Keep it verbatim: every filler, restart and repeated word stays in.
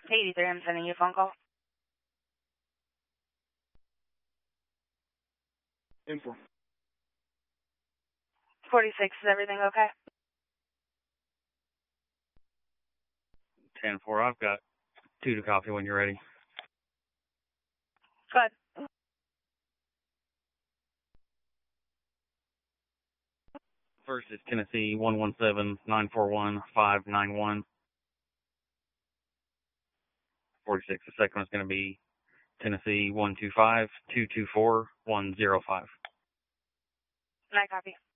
eighty-three, I'm sending you a phone call. Info. forty-six, is everything okay? ten four, I've got two to copy when you're ready. Good. First is Tennessee one one seven nine four one five nine one. forty-six, the second one's going to be Tennessee one two five two two four one zero five. I copy.